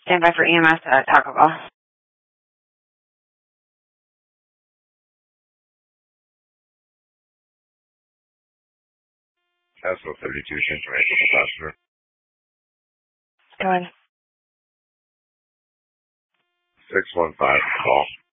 Stand by for EMS at Taco Bell. Castle 32, information passenger. Go ahead. 615, call.